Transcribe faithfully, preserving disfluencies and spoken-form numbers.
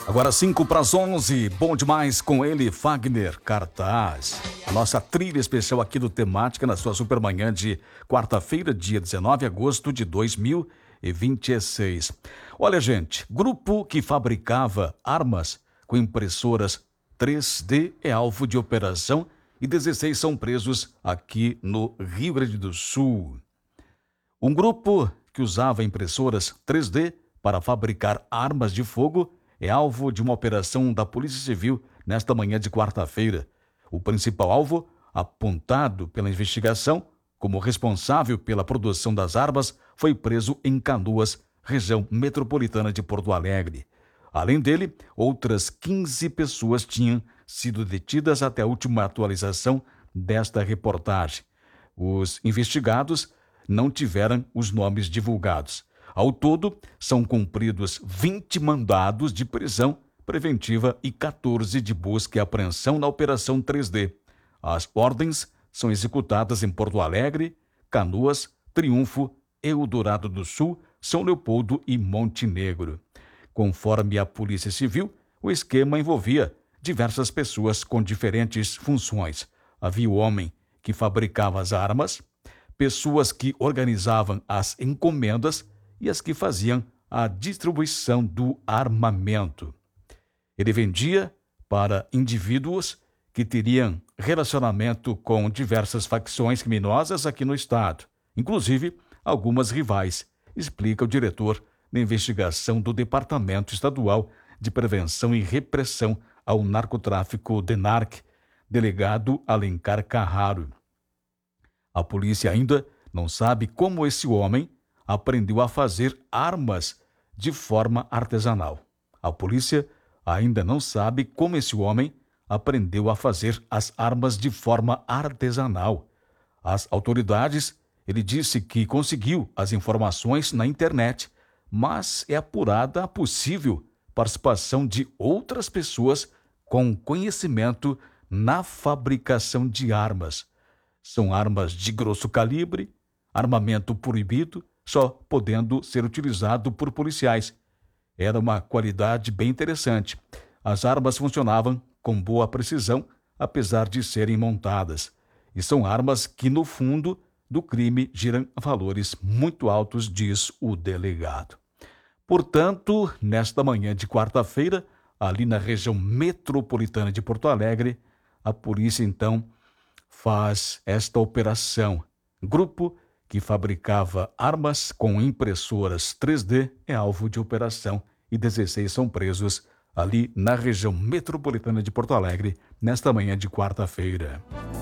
Agora cinco para as onze, bom demais com ele, Fagner Cartaz. A nossa trilha especial aqui do Temática na sua supermanhã de quarta-feira, dia dezenove de agosto de dois mil e vinte e seis. Olha, gente, grupo que fabricava armas com impressoras três D é alvo de operação e dezesseis são presos aqui no Rio Grande do Sul. Um grupo que usava impressoras três D para fabricar armas de fogo é alvo de uma operação da Polícia Civil nesta manhã de quarta-feira. O principal alvo, apontado pela investigação como responsável pela produção das armas, foi preso em Canoas, região metropolitana de Porto Alegre. Além dele, outras quinze pessoas tinham sido detidas até a última atualização desta reportagem. Os investigados não tiveram os nomes divulgados. Ao todo, são cumpridos vinte mandados de prisão preventiva e quatorze de busca e apreensão na Operação três D. As ordens são executadas em Porto Alegre, Canoas, Triunfo, Eldorado do Sul, São Leopoldo e Montenegro. Conforme a Polícia Civil, o esquema envolvia diversas pessoas com diferentes funções. Havia o homem que fabricava as armas, pessoas que organizavam as encomendas e as que faziam a distribuição do armamento. Ele vendia para indivíduos que teriam relacionamento com diversas facções criminosas aqui no estado, inclusive algumas rivais, explica o diretor da investigação do Departamento Estadual de Prevenção e Repressão ao Narcotráfico, DENARC, delegado Alencar Carraro. A polícia ainda não sabe como esse homem aprendeu a fazer armas de forma artesanal. A polícia ainda não sabe como esse homem aprendeu a fazer as armas de forma artesanal. As autoridades, ele disse que conseguiu as informações na internet, mas é apurada a possível participação de outras pessoas com conhecimento na fabricação de armas. São armas de grosso calibre, armamento proibido, só podendo ser utilizado por policiais. Era uma qualidade bem interessante. As armas funcionavam com boa precisão, apesar de serem montadas. E são armas que, no fundo do crime, giram valores muito altos, diz o delegado. Portanto, nesta manhã de quarta-feira, ali na região metropolitana de Porto Alegre, a polícia, então, faz esta operação. Grupo que fabricava armas com impressoras três D é alvo de operação e dezesseis são presos ali na região metropolitana de Porto Alegre nesta manhã de quarta-feira.